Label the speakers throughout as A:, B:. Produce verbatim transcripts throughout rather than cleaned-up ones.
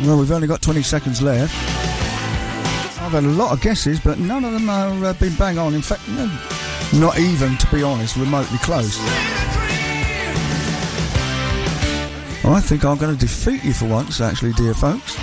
A: Well, we've only got twenty seconds left. I've had a lot of guesses, but none of them have uh, been bang on. In fact, no, not even, to be honest, remotely close. I think I'm going to defeat you for once, actually, dear folks.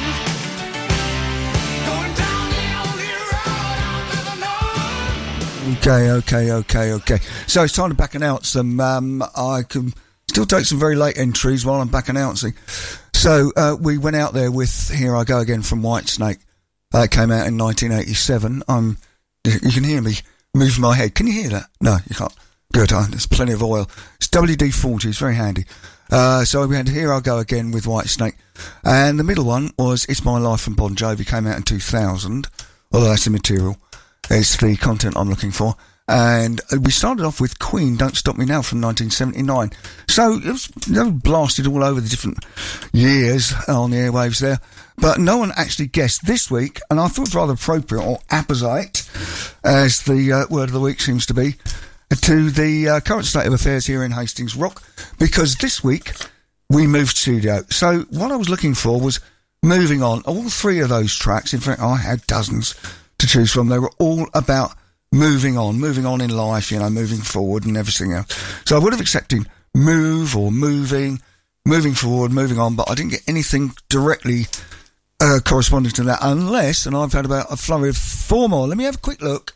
A: Okay, okay, okay, okay. So it's time to back announce them. Um, I can still take some very late entries while I'm back announcing. So uh, we went out there with Here I Go Again from Whitesnake. That uh, came out in nineteen eighty-seven. Um, you can hear me move my head. Can you hear that? No, you can't. Good, uh, there's plenty of oil. It's W D forty, it's very handy. Uh, so we had Here I Go Again with Whitesnake. And the middle one was It's My Life from Bon Jovi, came out in two thousand. Although that's immaterial. It's the content I'm looking for. And we started off with Queen, Don't Stop Me Now from nineteen seventy-nine. So it was, you know, blasted all over the different years on the airwaves there. But no one actually guessed this week, and I thought it was rather appropriate, or apposite, as the uh, word of the week seems to be, to the uh, current state of affairs here in Hastings Rock, because this week we moved studio. So what I was looking for was Moving On. All three of those tracks, in fact I had dozens to choose from, they were all about moving on, moving on in life, you know, moving forward and everything else. So I would have accepted move or moving, moving forward, moving on, but I didn't get anything directly uh, corresponding to that, unless, and I've had about a flurry of four more. Let me have a quick look.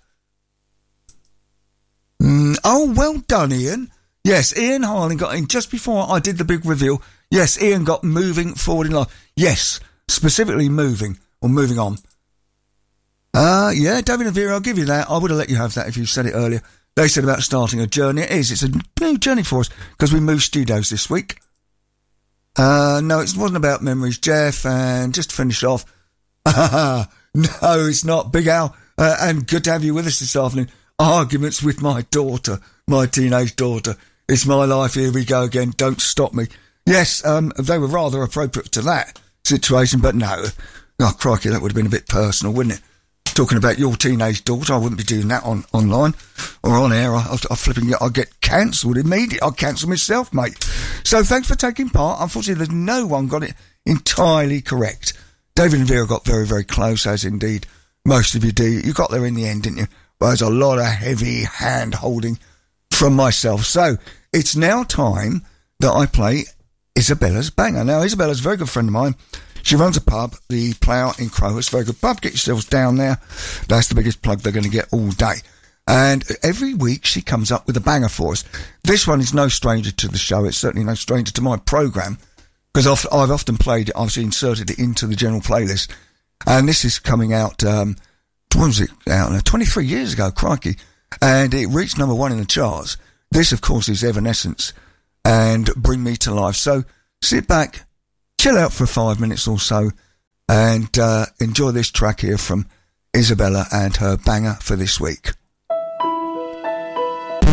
A: Mm, oh, well done, Ian. Yes, Ian Harling got in just before I did the big reveal. Yes, Ian got moving forward in life. Yes, specifically moving, or moving on. Uh, yeah, David and Vera, I'll give you that. I would have let you have that if you said it earlier. They said about starting a journey. It is. It's a new journey for us, because we moved studios this week. Uh, no, it wasn't about memories, Jeff. And just to finish off, no, it's not. Big Al, uh, and good to have you with us this afternoon. Arguments with my daughter, my teenage daughter. It's my life, here we go again, don't stop me. Yes, um, they were rather appropriate to that situation, but no. Oh, crikey, that would have been a bit personal, wouldn't it? Talking about your teenage daughter, I wouldn't be doing that on online or on air. I, I flipping get, I'd get cancelled immediately. I'd cancel myself, mate. So thanks for taking part. Unfortunately, there's no one got it entirely correct. David and Vera got very, very close, as indeed most of you do. You got there in the end, didn't you? But there's a lot of heavy hand-holding from myself. So it's now time that I play Isabella's Banger. Now, Isabella's a very good friend of mine. She runs a pub, the Plough in Crowhurst. Very good pub. Get yourselves down there. That's the biggest plug they're going to get all day. And every week she comes up with a banger for us. This one is no stranger to the show. It's certainly no stranger to my programme, because I've, I've often played it. I've inserted it into the general playlist. And this is coming out, um, when was it out? twenty-three years ago, crikey. And it reached number one in the charts. This, of course, is Evanescence and Bring Me to Life. So sit back, chill out for five minutes or so, and uh, enjoy this track here from Isabella and her banger for this week.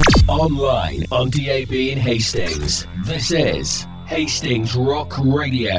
B: Online on D A B in Hastings, this is Hastings Rock Radio.